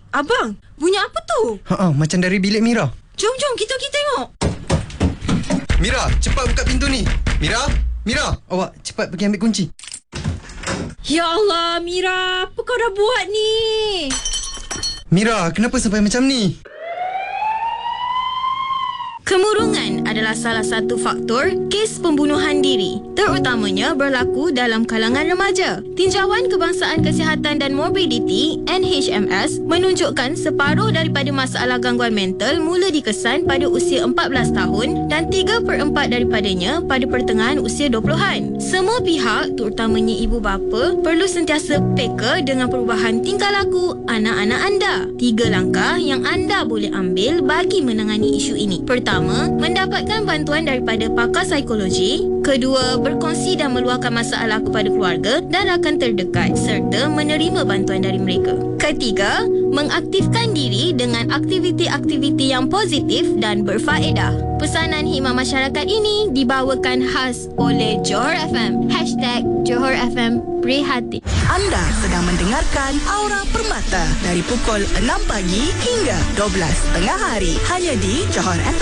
Abang, bunyi apa tu? Macam dari bilik Mira. Jom, kita pergi tengok. Mira, cepat buka pintu ni. Mira, awak cepat pergi ambil kunci. Ya Allah, Mira, apa kau dah buat ni? Mira, kenapa sampai macam ni? Kemurungan adalah salah satu faktor kes pembunuhan diri, terutamanya berlaku dalam kalangan remaja. Tinjauan Kebangsaan Kesihatan dan Morbiditi (NHMS) menunjukkan separuh daripada masalah gangguan mental mula dikesan pada usia 14 tahun dan 3/4 daripadanya pada pertengahan usia 20-an. Semua pihak, terutamanya ibu bapa, perlu sentiasa peka dengan perubahan tingkah laku anak-anak anda. 3 langkah yang anda boleh ambil bagi menangani isu ini. Pertama, mendapatkan bantuan daripada pakar psikologi. Kedua, berkongsi dan meluahkan masalah kepada keluarga dan rakan terdekat serta menerima bantuan dari mereka. Ketiga, mengaktifkan diri dengan aktiviti-aktiviti yang positif dan berfaedah. Pesanan khidmat masyarakat ini dibawakan khas oleh Johor FM. #Johor FM Prihatin. Anda sedang mendengarkan Aura Permata dari pukul 6 pagi hingga 12 tengah hari hanya di Johor FM.